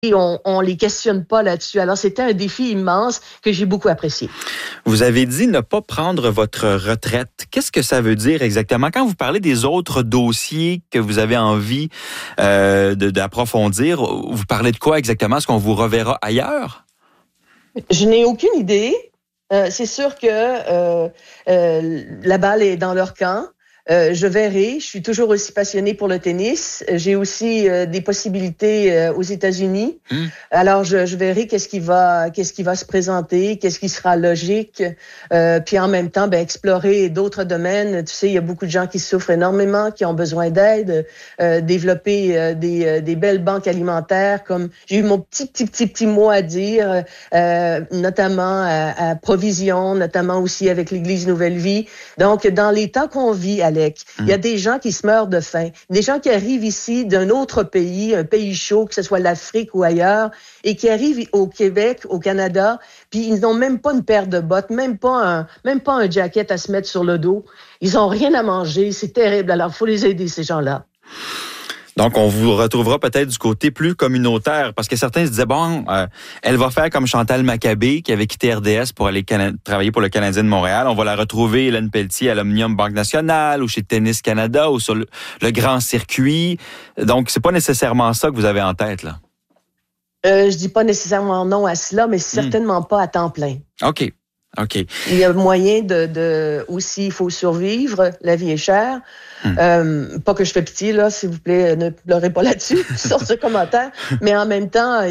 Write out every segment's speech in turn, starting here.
on les questionne pas là-dessus. Alors, c'était un défi immense que j'ai beaucoup apprécié. Vous avez dit ne pas prendre votre retraite. Qu'est-ce que ça veut dire exactement? Quand vous parlez des autres dossiers que vous avez envie d'approfondir, vous parlez de quoi exactement? Est-ce qu'on vous reverra ailleurs? Je n'ai aucune idée. C'est sûr que la balle est dans leur camp. Je verrai. Je suis toujours aussi passionnée pour le tennis. J'ai aussi des possibilités aux États-Unis. Alors, je verrai qu'est-ce qui va se présenter, qu'est-ce qui sera logique. Puis en même temps, explorer d'autres domaines. Tu sais, il y a beaucoup de gens qui souffrent énormément, qui ont besoin d'aide. Développer des belles banques alimentaires, comme j'ai eu mon petit mot à dire, notamment à Provision, notamment aussi avec l'Église Nouvelle Vie. Donc, dans les temps qu'on vit, Alex, il y a des gens qui se meurent de faim, des gens qui arrivent ici d'un autre pays, un pays chaud, que ce soit l'Afrique ou ailleurs, et qui arrivent au Québec, au Canada, puis ils n'ont même pas une paire de bottes, même pas un jacket à se mettre sur le dos. Ils ont rien à manger, c'est terrible. Alors, il faut les aider, ces gens-là. Donc, on vous retrouvera peut-être du côté plus communautaire, parce que certains se disaient, elle va faire comme Chantal Maccabé, qui avait quitté RDS pour aller travailler pour le Canadien de Montréal. On va la retrouver, Hélène Pelletier, à l'Omnium Banque Nationale, ou chez Tennis Canada, ou sur le grand circuit. Donc, c'est pas nécessairement ça que vous avez en tête, là. Je dis pas nécessairement non à cela, mais certainement pas à temps plein. OK. Il y a moyen aussi, il faut survivre, la vie est chère. Pas que je fais pitié, là, s'il vous plaît, ne pleurez pas là-dessus, sur ce commentaire. Mais en même temps,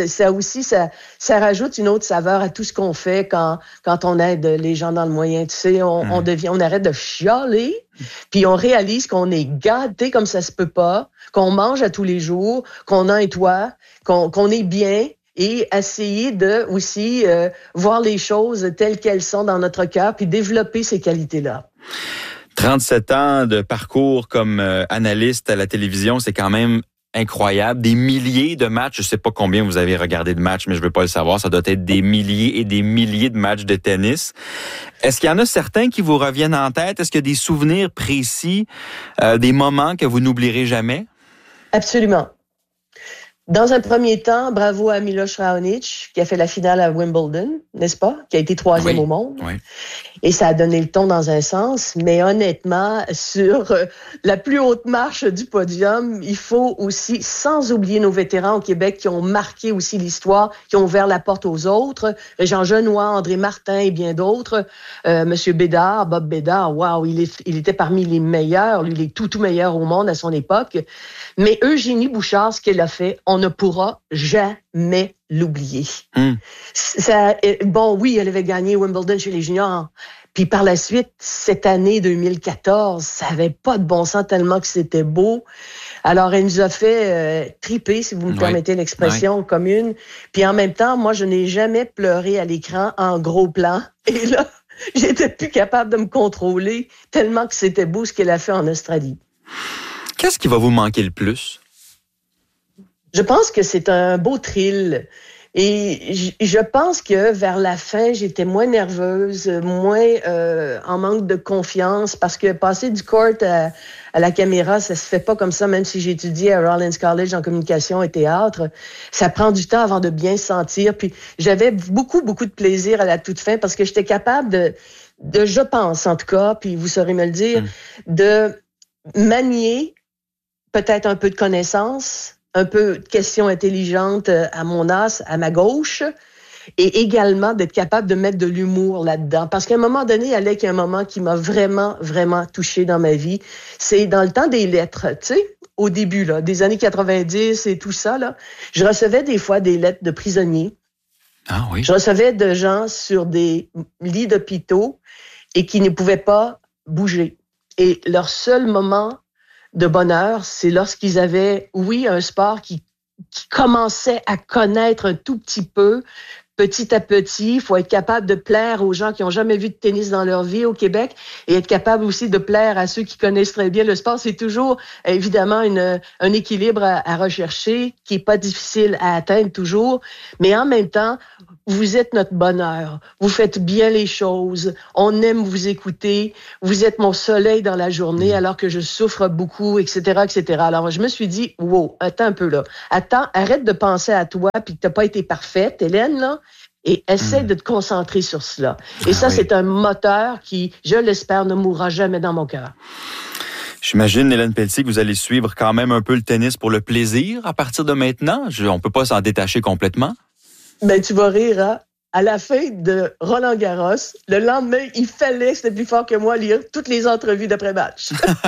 ça rajoute une autre saveur à tout ce qu'on fait quand on aide les gens dans le moyen. Tu sais, on arrête de chialer, puis on réalise qu'on est gâté comme ça se peut pas, qu'on mange à tous les jours, qu'on a un toit, qu'on est bien. Et essayer de aussi voir les choses telles qu'elles sont dans notre cœur, puis développer ces qualités-là. 37 ans de parcours comme analyste à la télévision, c'est quand même incroyable. Des milliers de matchs, je sais pas combien vous avez regardé de matchs, mais je veux pas le savoir. Ça doit être des milliers et des milliers de matchs de tennis. Est-ce qu'il y en a certains qui vous reviennent en tête? Est-ce qu'il y a des souvenirs précis, des moments que vous n'oublierez jamais? Absolument. Dans un premier temps, bravo à Miloš Raonic, qui a fait la finale à Wimbledon, n'est-ce pas? Qui a été 3e au monde. Oui. Et ça a donné le ton dans un sens. Mais honnêtement, sur la plus haute marche du podium, il faut aussi, sans oublier nos vétérans au Québec qui ont marqué aussi l'histoire, qui ont ouvert la porte aux autres, Jean Genois, André Martin et bien d'autres, Monsieur Bédard, Bob Bédard, wow, il était parmi les meilleurs, lui, les tout meilleurs au monde à son époque. Mais Eugénie Bouchard, ce qu'elle a fait, on ne pourra jamais l'oublier. Oui, elle avait gagné Wimbledon chez les juniors. Puis par la suite, cette année 2014, ça avait pas de bon sens tellement que c'était beau. Alors, elle nous a fait triper, si vous me permettez l'expression commune. Puis en même temps, moi, je n'ai jamais pleuré à l'écran en gros plan. Et là, j'étais plus capable de me contrôler tellement que c'était beau ce qu'elle a fait en Australie. Qu'est-ce qui va vous manquer le plus? Je pense que c'est un beau thrill. Et je pense que vers la fin, j'étais moins nerveuse, moins en manque de confiance, parce que passer du court à la caméra, ça se fait pas comme ça, même si j'ai étudié à Rollins College en communication et théâtre. Ça prend du temps avant de bien se sentir. Puis j'avais beaucoup de plaisir à la toute fin, parce que j'étais capable de je pense en tout cas, puis vous saurez me le dire, de manier peut-être un peu de connaissances, un peu de questions intelligentes à mon as, à ma gauche, et également d'être capable de mettre de l'humour là-dedans. Parce qu'à un moment donné, Alec, il y a un moment qui m'a vraiment touchée dans ma vie. C'est dans le temps des lettres, tu sais, au début, là, des années 90 et tout ça, là. Je recevais des fois des lettres de prisonniers. Ah oui. Je recevais de gens sur des lits d'hôpitaux et qui ne pouvaient pas bouger. Et leur seul moment de bonheur, c'est lorsqu'ils avaient, un sport qui commençait à connaître un tout petit peu, petit à petit. Il faut être capable de plaire aux gens qui n'ont jamais vu de tennis dans leur vie au Québec et être capable aussi de plaire à ceux qui connaissent très bien le sport. C'est toujours, évidemment, un équilibre à rechercher qui est pas difficile à atteindre toujours. Mais en même temps, vous êtes notre bonheur. Vous faites bien les choses. On aime vous écouter. Vous êtes mon soleil dans la journée alors que je souffre beaucoup, etc., etc. Alors, je me suis dit, wow, attends un peu là. Attends, arrête de penser à toi puis que t'as pas été parfaite, Hélène, là. Et essaie de te concentrer sur cela. Et ça, c'est un moteur qui, je l'espère, ne mourra jamais dans mon cœur. J'imagine, Hélène Pelletier, que vous allez suivre quand même un peu le tennis pour le plaisir à partir de maintenant. On peut pas s'en détacher complètement. Ben, tu vas rire, hein? À la fin de Roland Garros, le lendemain, il fallait, c'était plus fort que moi, lire toutes les entrevues d'après-match.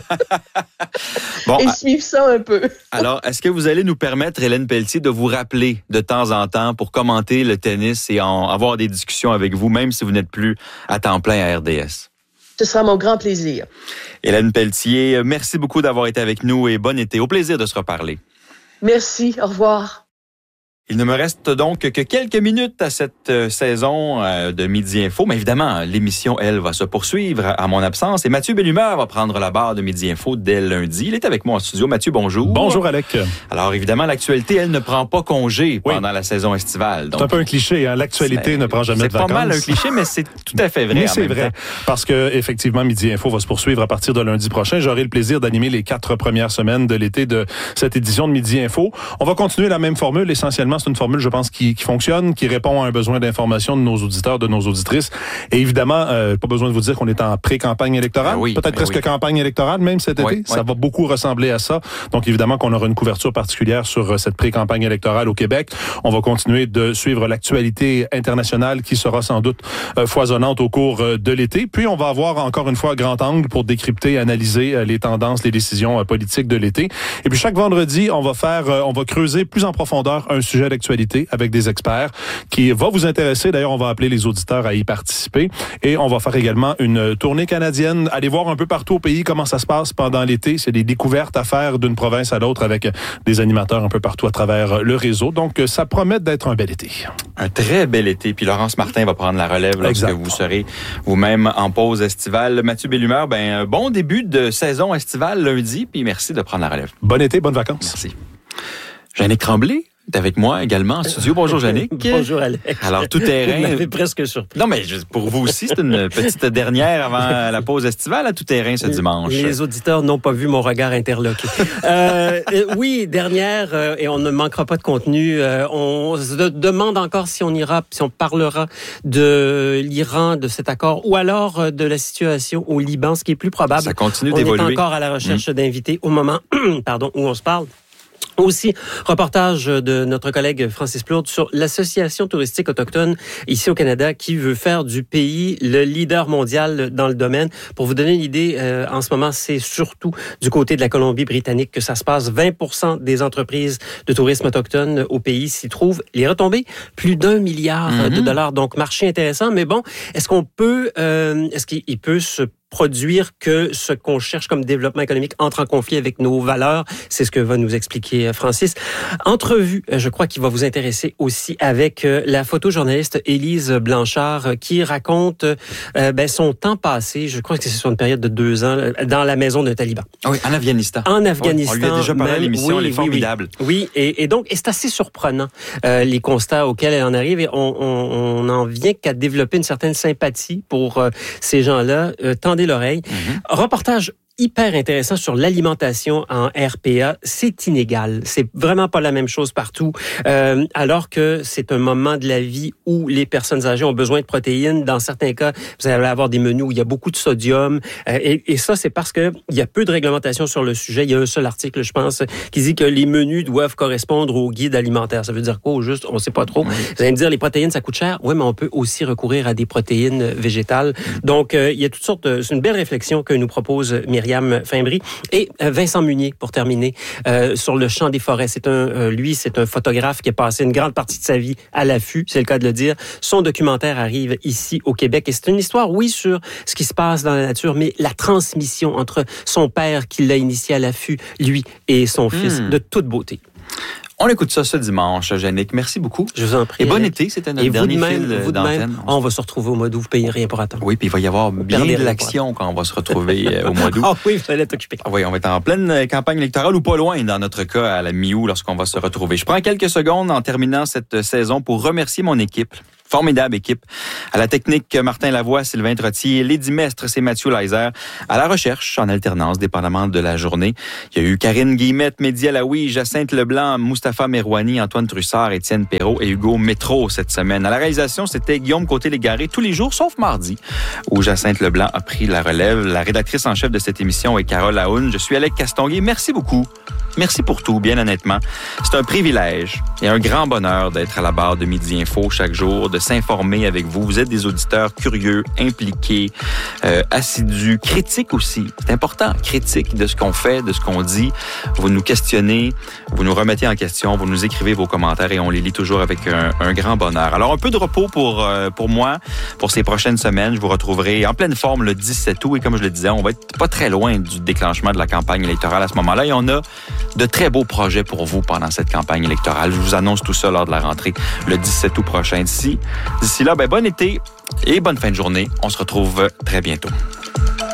Et suivre ça un peu. Alors, est-ce que vous allez nous permettre, Hélène Pelletier, de vous rappeler de temps en temps pour commenter le tennis et avoir des discussions avec vous, même si vous n'êtes plus à temps plein à RDS? Ce sera mon grand plaisir. Hélène Pelletier, merci beaucoup d'avoir été avec nous et bon été. Au plaisir de se reparler. Merci. Au revoir. Il ne me reste donc que quelques minutes à cette saison de Midi Info. Mais évidemment, l'émission, elle, va se poursuivre à mon absence. Et Mathieu Bellumeur va prendre la barre de Midi Info dès lundi. Il est avec moi en studio. Mathieu, bonjour. Bonjour, Alec. Alors, évidemment, l'actualité, elle ne prend pas congé pendant la saison estivale. Donc, c'est un peu un cliché, hein? L'actualité ne prend jamais de vacances. C'est pas mal un cliché, mais c'est tout à fait vrai. Mais c'est vrai, parce que effectivement, Midi Info va se poursuivre à partir de lundi prochain. J'aurai le plaisir d'animer les 4 premières semaines de l'été de cette édition de Midi Info. On va continuer la même formule. Essentiellement, c'est une formule, je pense, qui fonctionne, qui répond à un besoin d'information de nos auditeurs, de nos auditrices. Et évidemment, pas besoin de vous dire qu'on est en pré-campagne électorale. Peut-être presque campagne électorale, même cet été. Ça va beaucoup ressembler à ça. Donc, évidemment qu'on aura une couverture particulière sur cette pré-campagne électorale au Québec. On va continuer de suivre l'actualité internationale qui sera sans doute foisonnante au cours de l'été. Puis, on va avoir encore une fois grand angle pour décrypter, analyser les tendances, les décisions politiques de l'été. Et puis, chaque vendredi, on va creuser plus en profondeur un sujet d'actualité avec des experts qui va vous intéresser. D'ailleurs, on va appeler les auditeurs à y participer. Et on va faire également une tournée canadienne, aller voir un peu partout au pays comment ça se passe pendant l'été. C'est des découvertes à faire d'une province à l'autre avec des animateurs un peu partout à travers le réseau. Donc, ça promet d'être un bel été. Un très bel été. Puis Laurence Martin va prendre la relève lorsque vous serez vous-même en pause estivale. Mathieu Bellumeur, bon début de saison estivale lundi. Puis merci de prendre la relève. Bon été, bonnes vacances. Merci. Jannick Tremblay est avec moi également en studio. Bonjour, Jannick. Bonjour, Alex. Alors, tout terrain. Vous m'avez presque surpris. Non, mais pour vous aussi, c'est une petite dernière avant la pause estivale à tout terrain ce dimanche. Les auditeurs n'ont pas vu mon regard interloqué. Oui, dernière, et on ne manquera pas de contenu. On se demande encore si on parlera de l'Iran, de cet accord, ou alors de la situation au Liban, ce qui est plus probable. Ça continue d'évoluer. On est encore à la recherche d'invités au moment où on se parle. Aussi, reportage de notre collègue Francis Plourde sur l'Association touristique autochtone ici au Canada qui veut faire du pays le leader mondial dans le domaine. Pour vous donner une idée, en ce moment, c'est surtout du côté de la Colombie-Britannique que ça se passe. 20% des entreprises de tourisme autochtone au pays s'y trouvent. Les retombées, plus d'1 milliard de dollars. Donc, marché intéressant. Mais bon, est-ce qu'il peut se produire que ce qu'on cherche comme développement économique entre en conflit avec nos valeurs? C'est ce que va nous expliquer Francis. Entrevue, je crois qu'il va vous intéresser aussi avec la photojournaliste Élise Blanchard qui raconte son temps passé, je crois que c'est sur une période de 2 ans, dans la maison d'un taliban. Oui, en Afghanistan. En Afghanistan. On lui a déjà parlé à l'émission, elle est formidable. Oui, et donc, c'est assez surprenant, les constats auxquels elle en arrive, et on en vient qu'à développer une certaine sympathie pour ces gens-là. Tendez l'oreille. Reportage hyper intéressant sur l'alimentation en RPA. C'est inégal. C'est vraiment pas la même chose partout. Alors que c'est un moment de la vie où les personnes âgées ont besoin de protéines. Dans certains cas, vous allez avoir des menus où il y a beaucoup de sodium. Et ça, c'est parce que il y a peu de réglementation sur le sujet. Il y a un seul article, je pense, qui dit que les menus doivent correspondre au guide alimentaire. Ça veut dire quoi, au juste? On sait pas trop. Oui. Vous allez me dire, les protéines, ça coûte cher. Oui, mais on peut aussi recourir à des protéines végétales. Donc, il y a toutes sortes c'est une belle réflexion que nous propose Myriam Fimbry. Et Vincent Munier, pour terminer, sur le champ des forêts. C'est un photographe qui a passé une grande partie de sa vie à l'affût, c'est le cas de le dire. Son documentaire arrive ici au Québec et c'est une histoire, oui, sur ce qui se passe dans la nature, mais la transmission entre son père qui l'a initié à l'affût, lui, et son fils, de toute beauté. On écoute ça ce dimanche, Yannick. Merci beaucoup. Je vous en prie. Et bon été, c'était notre dernier fil d'antenne. On va se retrouver au mois d'août, vous payez rien pour attendre. Oui, puis il va y avoir bien de l'action quand on va se retrouver au mois d'août. Ah oui, vous allez être occupé. Oui, on va être en pleine campagne électorale ou pas loin, dans notre cas, à la mi-août, lorsqu'on va se retrouver. Je prends quelques secondes en terminant cette saison pour remercier mon équipe. Formidable équipe. À la technique, Martin Lavoie, Sylvain Trottier, Lady Mestre, c'est Mathieu Leiser. À la recherche, en alternance, dépendamment de la journée. Il y a eu Karine Guillemette, Mehdi Alaoui, Jacinthe Leblanc, Mustapha Merouani, Antoine Trussard, Étienne Perrault et Hugo Métro cette semaine. À la réalisation, c'était Guillaume Côté-Légaré tous les jours, sauf mardi, où Jacinthe Leblanc a pris la relève. La rédactrice en chef de cette émission est Carole Laoune. Je suis Alec Castonguay. Merci beaucoup. Merci pour tout, bien honnêtement. C'est un privilège et un grand bonheur d'être à la barre de Midi Info chaque jour, de s'informer avec vous. Vous êtes des auditeurs curieux, impliqués, assidus, critiques aussi. C'est important, critiques de ce qu'on fait, de ce qu'on dit. Vous nous questionnez, vous nous remettez en question, vous nous écrivez vos commentaires et on les lit toujours avec un grand bonheur. Alors, un peu de repos pour moi, pour ces prochaines semaines. Je vous retrouverai en pleine forme le 17 août et comme je le disais, on va être pas très loin du déclenchement de la campagne électorale à ce moment-là et on a de très beaux projets pour vous pendant cette campagne électorale. Je vous annonce tout ça lors de la rentrée le 17 août prochain. D'ici là, bon été et bonne fin de journée. On se retrouve très bientôt.